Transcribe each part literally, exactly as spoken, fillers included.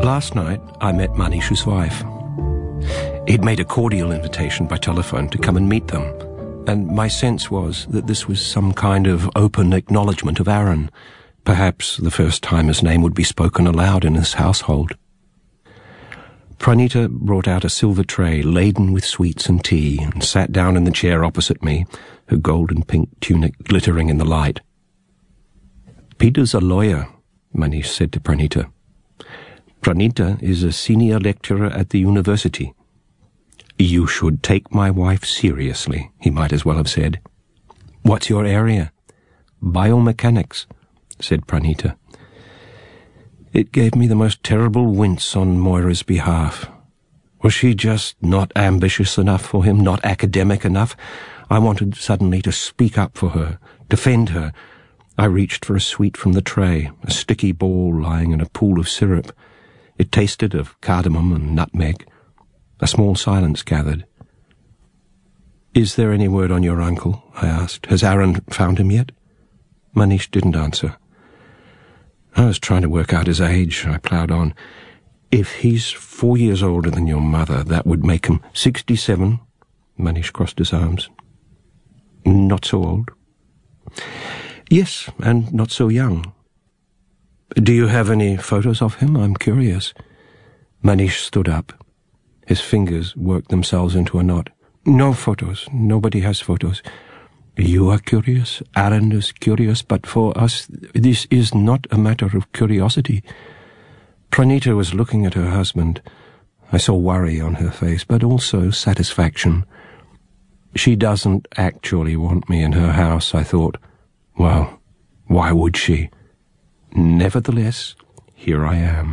Last night, I met Manish's wife. He'd made a cordial invitation by telephone to come and meet them, and my sense was that this was some kind of open acknowledgement of Aaron, perhaps the first time his name would be spoken aloud in his household. Pranita brought out a silver tray laden with sweets and tea and sat down in the chair opposite me, her gold and pink tunic glittering in the light. "Peter's a lawyer," Manish said to Pranita. "Pranita is a senior lecturer at the university." "You should take my wife seriously," he might as well have said. "What's your area?" "Biomechanics," said Pranita. It gave me the most terrible wince on Moira's behalf. Was she just not ambitious enough for him, not academic enough? I wanted suddenly to speak up for her, defend her. I reached for a sweet from the tray, a sticky ball lying in a pool of syrup. It tasted of cardamom and nutmeg. A small silence gathered. "Is there any word on your uncle?" I asked. "Has Aaron found him yet?" Manish didn't answer. I was trying to work out his age. I ploughed on. "If he's four years older than your mother, that would make him sixty-seven. Manish crossed his arms. "Not so old?" "Yes, and not so young." "Do you have any photos of him? I'm curious." Manish stood up. His fingers worked themselves into a knot. "No photos. Nobody has photos." "You are curious. Aaron is curious, but for us, this is not a matter of curiosity." Pranita was looking at her husband. I saw worry on her face, but also satisfaction. She doesn't actually want me in her house, I thought. Well, why would she? Nevertheless, here I am.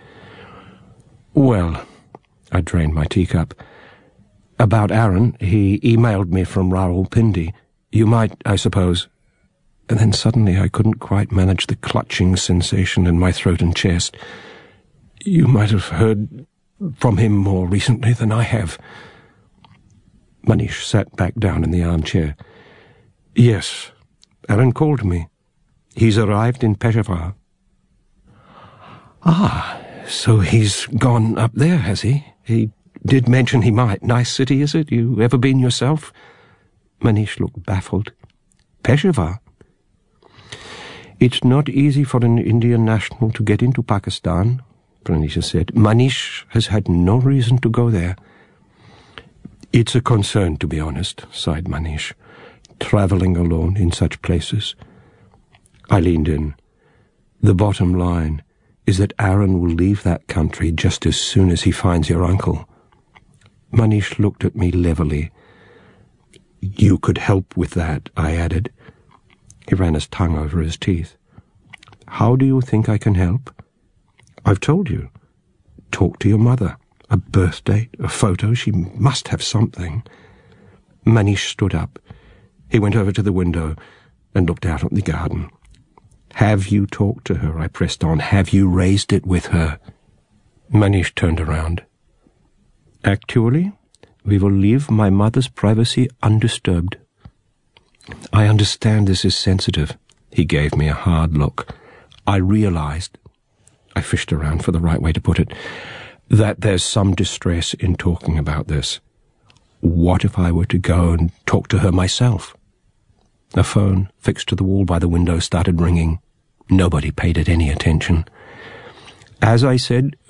Well, I drained my teacup. About Aaron, he emailed me from Rawalpindi. You might, I suppose... And then suddenly I couldn't quite manage the clutching sensation in my throat and chest. You might have heard from him more recently than I have. Manish sat back down in the armchair. Yes, Aaron called me. He's arrived in Peshawar. Ah, so he's gone up there, has he? He did mention he might. Nice city, is it? You ever been yourself? Manish looked baffled. Peshawar? It's not easy for an Indian national to get into Pakistan, Pranita said. Manish has had no reason to go there. It's a concern, to be honest, sighed Manish, travelling alone in such places. I leaned in. The bottom line is that Aaron will leave that country just as soon as he finds your uncle. Manish looked at me levelly. You could help with that, I added. He ran his tongue over his teeth. How do you think I can help? I've told you. Talk to your mother. A birth date, a photo. She must have something. Manish stood up. He went over to the window and looked out at the garden. Have you talked to her? I pressed on. Have you raised it with her? Manish turned around. Actually, we will leave my mother's privacy undisturbed. I understand this is sensitive. He gave me a hard look. I realized, I fished around for the right way to put it, that there's some distress in talking about this. What if I were to go and talk to her myself? A phone, fixed to the wall by the window, started ringing. Nobody paid it any attention. As I said,